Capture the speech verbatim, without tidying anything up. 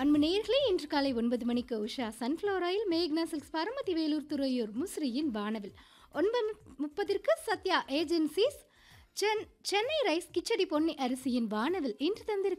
அன்பு நேயர்களே, இன்று காலை ஒன்பது மணிக்கு உஷா சன்ஃப்ளவர் ஆயில், மேக்னா சில்க்ஸ், பரமத்தி வேலூர், துறையூர், முசிறியின் வானவில். ஒன்பது முப்பதிற்கு சத்யா ஏஜென்சிஸ், சென் சென்னை ரைஸ் கிச்சடி பொன்னி அரிசியின் வானவில். இன்று தந்திருக்கும்